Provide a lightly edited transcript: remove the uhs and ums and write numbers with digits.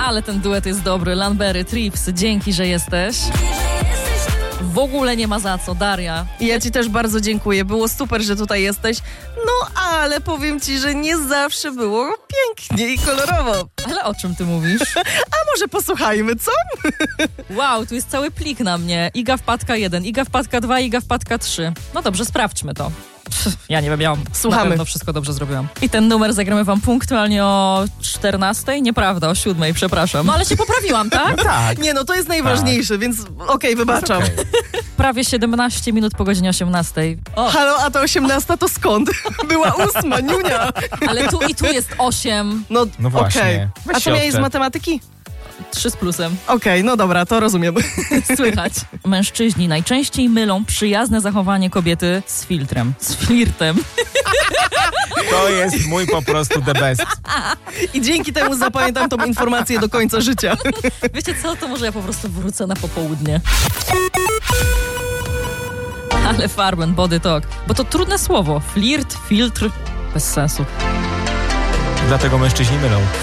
Ale ten duet jest dobry. Lanbery, Trips, dzięki, że jesteś. W ogóle nie ma za co, Daria. I ja ci też bardzo dziękuję. Było super, że tutaj jesteś. No, ale powiem ci, że nie zawsze było pięknie i kolorowo. Ale o czym ty mówisz? A może posłuchajmy, co? Wow, tu jest cały plik na mnie. Iga wpadka 1, Iga wpadka 2, Iga wpadka 3. No dobrze, sprawdźmy to. Ja nie wiem, ja Słuchamy. na pewno wszystko dobrze zrobiłam. I ten numer zagramy wam punktualnie o 14:00? Nieprawda, o 7:00, przepraszam. No ale się poprawiłam, tak? Tak. Nie, no to jest najważniejsze, więc okej, wybaczam. Okej. Prawie 17 minut po godzinie 18:00. O, Halo, a to 18 to skąd? Była 8, niunia. ale tu i tu jest 8. No właśnie. Okej. Weź A się co miałeś z odczep. matematyki? 3 z plusem. Okej, no dobra, to rozumiem. Słychać. Mężczyźni najczęściej mylą przyjazne zachowanie kobiety z filtrem. Z flirtem. To jest mój po prostu the best. I dzięki temu zapamiętam tą informację do końca życia. Wiecie co? To może ja po prostu wrócę na popołudnie. Ale Farben, body talk. Bo to trudne słowo. Flirt, filtr. Bez sensu. Dlatego mężczyźni mylą.